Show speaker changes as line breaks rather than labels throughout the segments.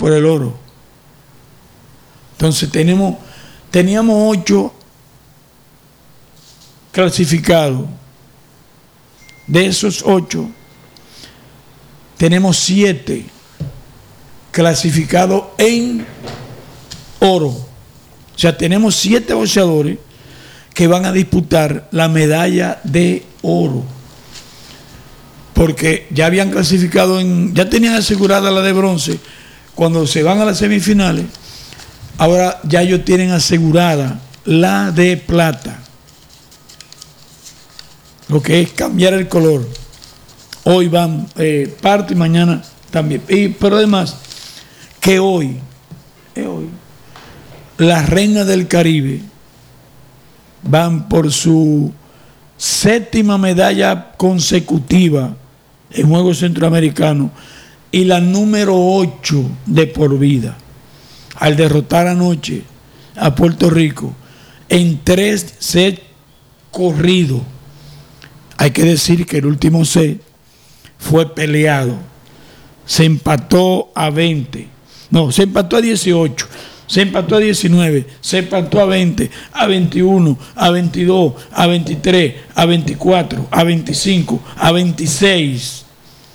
por el oro. Entonces teníamos 8 clasificados. De esos 8, tenemos 7 clasificados en oro. O sea, tenemos 7 boxeadores que van a disputar la medalla de oro. Porque ya habían clasificado ya tenían asegurada la de bronce cuando se van a las semifinales. Ahora ya ellos tienen asegurada la de plata. Lo que es cambiar el color. Hoy van parte y mañana también. Pero además, que hoy, las reinas del Caribe van por su 7ª medalla consecutiva en Juegos Centroamericanos y la número 8 de por vida, al derrotar anoche a Puerto Rico en 3 sets corridos. Hay que decir que el último set fue peleado. Se empató a 20. No, se empató a 18. Se empató a 19. Se empató a 20, a 21, a 22, a 23, a 24, a 25, a 26.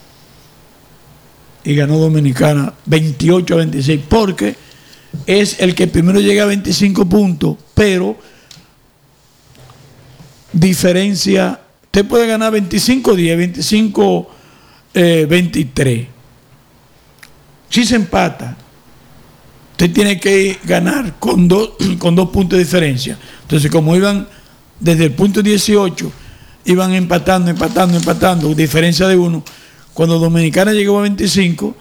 Y ganó Dominicana 28 a 26. Porque es el que primero llega a 25 puntos, pero diferencia. Usted puede ganar 25-10, 25-23. Si se empata, usted tiene que ganar con dos puntos de diferencia. Entonces, como iban desde el punto 18, iban empatando, diferencia de 1. Cuando Dominicana llegó a 25,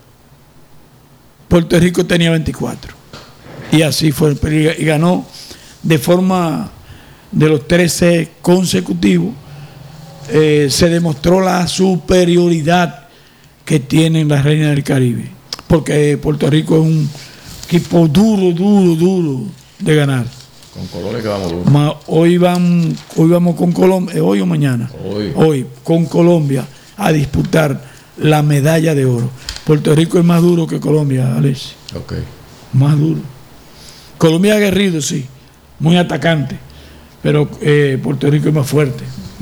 Puerto Rico tenía 24. Y así fue. Y ganó de forma de los 13 consecutivos. Se demostró la superioridad que tienen las reinas del Caribe, porque Puerto Rico es un equipo duro de ganar.
Con Colombia que vamos duro.
Hoy vamos con Colombia, hoy o mañana. Hoy con Colombia a disputar la medalla de oro. Puerto Rico es más duro que Colombia, Alex.
Okay.
Más duro. Colombia es aguerrido, sí, muy atacante, pero Puerto Rico es más fuerte,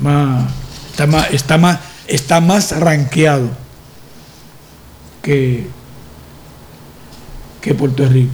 está más rankeado que Puerto Rico.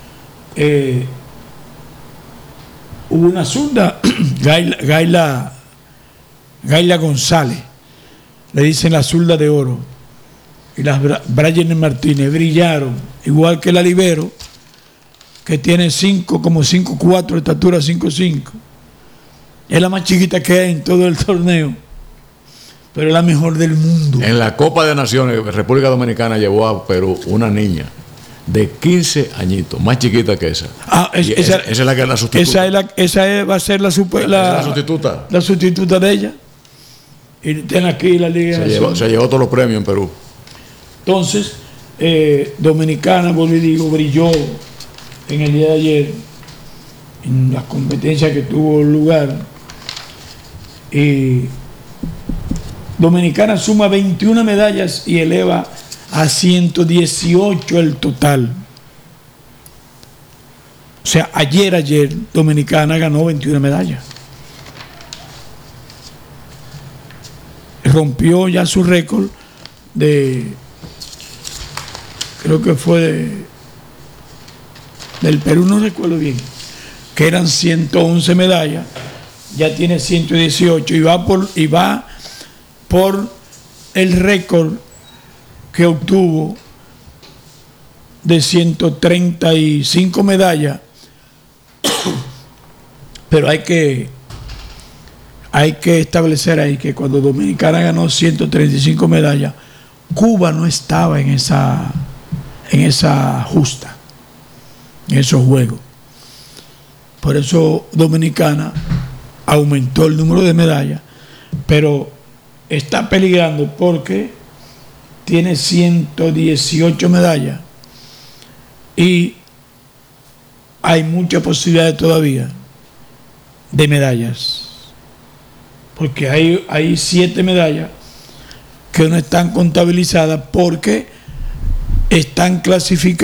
Hubo una zurda, Gaila González, le dicen la zurda de oro, y las Brian Martínez brillaron, igual que la libero, que tiene 5'4" de estatura, 5'5". Es la más chiquita que hay en todo el torneo, pero es la mejor del mundo.
En la Copa de Naciones, República Dominicana llevó a Perú una niña de 15 añitos, más chiquita que esa. Esa es la que es la sustituta.
Esa va a ser la sustituta. La sustituta de ella. Y tiene aquí la Liga.
Se llevó todos los premios en Perú.
Entonces, Dominicana, vuelvo y digo, brilló en el día de ayer en las competencias que tuvo lugar. Y Dominicana suma 21 medallas y eleva a 118 el total. O sea, ayer Dominicana ganó 21 medallas. Rompió ya su récord creo que fue del Perú, no recuerdo bien, que eran 111 medallas, ya tiene 118 y va por el récord que obtuvo de 135 medallas. Pero hay que establecer ahí que cuando Dominicana ganó 135 medallas, Cuba no estaba en esa justa, en esos juegos. Por eso Dominicana aumentó el número de medallas, pero está peligrando porque tiene 118 medallas y hay muchas posibilidades todavía de medallas, porque hay 7 medallas que no están contabilizadas porque están clasificadas